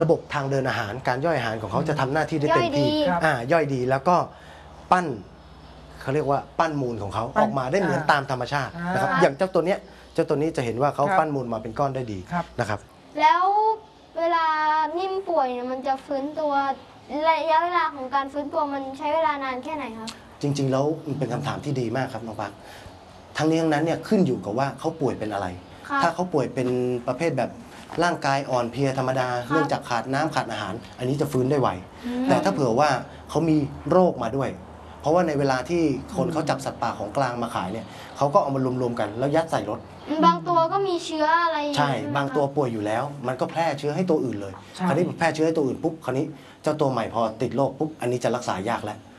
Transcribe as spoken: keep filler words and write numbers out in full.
ระบบทางเดินอาหารการย่อยอาหารของเขาจะทำหน้าที่ได้เต็มที่ย่อยดีอ่าย่อยดีแล้วก็ปั้นเขาเรียกว่าปั้นมูลของเขาออกมาได้เหมือนตามธรรมชาตินะครับอ่าอย่างเจ้าตัวเนี้ยเจ้าตัวนี้จะเห็นว่าเขาครับปั้นมูลมาเป็นก้อนได้ดีครับนะครับแล้วเวลานิ่มป่วยเนี่ยมันจะฟื้นตัวระยะเวลาของการฟื้นตัวมันใช้เวลานานแค่ไหนครับจริง ๆ แล้วมันเป็นคำถามที่ดีมากครับน้องปักทั้งนี้ทั้งนั้นเนี่ยขึ้นอยู่กับว่าเขาป่วยเป็นอะไรครับถ้าเขาป่วยเป็นประเภทแบบร่างกายอ่อนเพลียธรรมดา เนื่องจากขาดน้ำขาดอาหาร อันนี้จะฟื้นได้ไว แต่ถ้าเผื่อว่าเขามีโรคมาด้วย เพราะว่าในเวลาที่คนเขาจับสัตว์ป่าของกลางมาขายเนี่ยเขาก็เอามารวมๆกันแล้วยัดใส่รถบางตัวก็มีเชื้ออะไรอย่ใช่ไหมบางตัวป่วยอยู่แล้ว มันก็แพร่เชื้อให้ตัวอื่นเลยใช่คราวนี้แพร่เชื้อให้ตัวอื่นปุ๊บคราวนี้เจ้าตัวใหม่พอติดโรคปุ๊บอันนี้จะรักษายากแล้ว